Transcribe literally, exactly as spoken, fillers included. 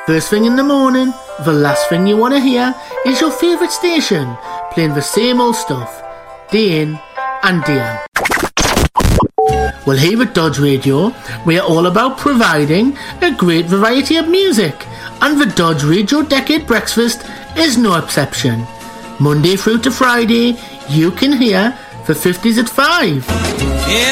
First thing in the morning, the last thing you want to hear is your favourite station playing the same old stuff, day in and day out. Well, here at Dodge Radio, we are all about providing a great variety of music, and the Dodge Radio Decade Breakfast is no exception. Monday through to Friday, you can hear the fifties at five. Yeah.